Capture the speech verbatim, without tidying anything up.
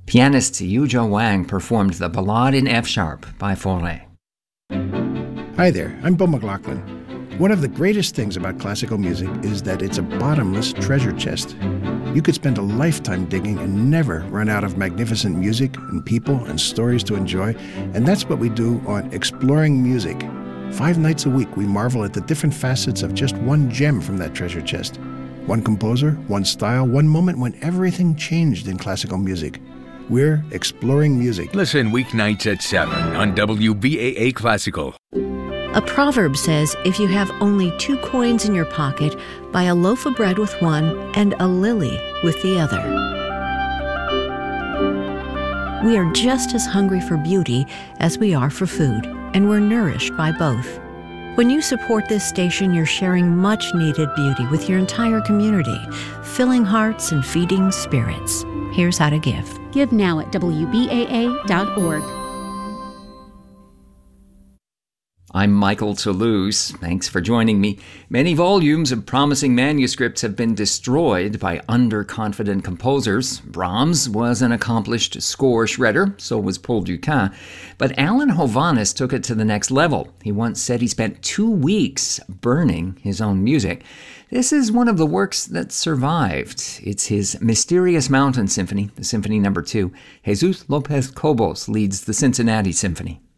Pianist Yuzhou Wang performed the Ballade in F-sharp by Fauré. Hi there, I'm Bo McLaughlin. One of the greatest things about classical music is that it's a bottomless treasure chest. You could spend a lifetime digging and never run out of magnificent music and people and stories to enjoy, and that's what we do on Exploring Music. Five nights a week, we marvel at the different facets of just one gem from that treasure chest. One composer, one style, one moment when everything changed in classical music. We're Exploring Music. Listen weeknights at seven on W B A A Classical. A proverb says, if you have only two coins in your pocket, buy a loaf of bread with one and a lily with the other. We are just as hungry for beauty as we are for food, and we're nourished by both. When you support this station, you're sharing much-needed beauty with your entire community, filling hearts and feeding spirits. Here's how to give. Give now at W B A A dot org. I'm Michael Toulouse. Thanks for joining me. Many volumes of promising manuscripts have been destroyed by underconfident composers. Brahms was an accomplished score shredder, so was Paul Dukas. But Alan Hovhaness took it to the next level. He once said he spent two weeks burning his own music. This is one of the works that survived. It's his Mysterious Mountain Symphony, the Symphony Number Two. Jesus Lopez Cobos leads the Cincinnati Symphony.